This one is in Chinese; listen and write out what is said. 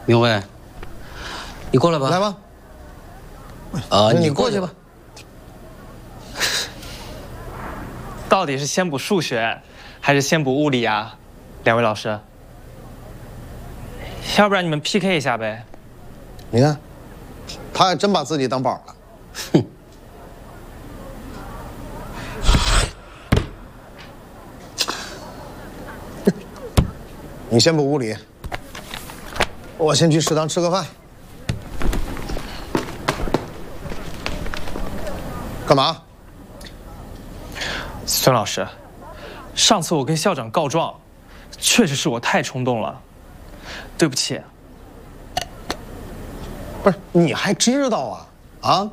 明伟，你过来吧。 来吧。 你过去吧。 到底是先补数学，还是先补物理啊？两位老师，要不然你们 PK 一下呗？ 你看，他还真把自己当宝了。哼。你先补物理，我先去食堂吃个饭。干嘛？ 孙老师，上次我跟校长告状，确实是我太冲动了，对不起。 不是，你还知道啊？啊，